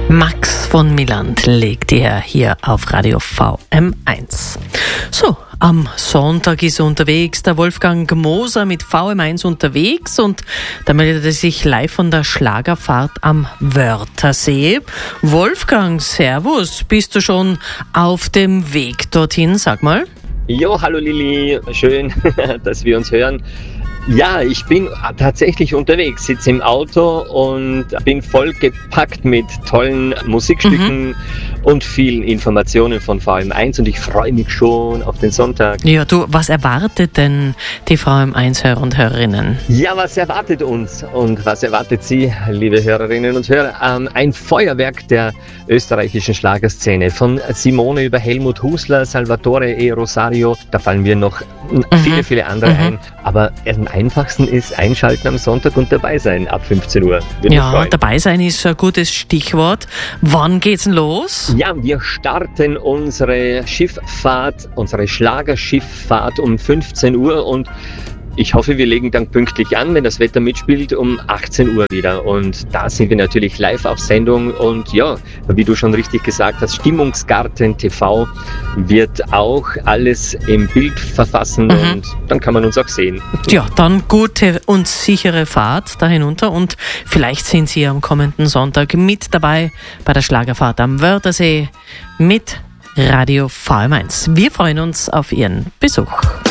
Max von Milland legt ihr hier auf Radio VM1. So, am Sonntag ist unterwegs der Wolfgang Moser mit VM1 unterwegs und da meldet er sich live von der Schlagerfahrt am Wörthersee. Wolfgang, servus, bist du schon auf dem Weg dorthin, sag mal? Jo, hallo Lilly, schön, dass wir uns hören. Ja, ich bin tatsächlich unterwegs, sitze im Auto und bin voll gepackt mit tollen Musikstücken und vielen Informationen von VM1 und ich freue mich schon auf den Sonntag. Ja, du, was erwartet denn die VM1-Hörer und Hörerinnen? Ja, was erwartet uns und was erwartet Sie, liebe Hörerinnen und Hörer? Ein Feuerwerk der österreichischen Schlagerszene, von Simone über Helmut Husler, Salvatore E. Rosario, da fallen mir noch viele andere ein, aber am einfachsten ist einschalten am Sonntag und dabei sein ab 15 Uhr. Ja, dabei sein ist ein gutes Stichwort. Wann geht's denn los? Ja, wir starten unsere Schifffahrt, unsere Schlagerschifffahrt um 15 Uhr und ich hoffe, wir legen dann pünktlich an, wenn das Wetter mitspielt, um 18 Uhr wieder. Und da sind wir natürlich live auf Sendung. Und ja, wie du schon richtig gesagt hast, Stimmungsgarten TV wird auch alles im Bild verfassen und dann kann man uns auch sehen. Ja, dann gute und sichere Fahrt da hinunter und vielleicht sind Sie am kommenden Sonntag mit dabei bei der Schlagerfahrt am Wörthersee mit Radio VM1. Wir freuen uns auf Ihren Besuch.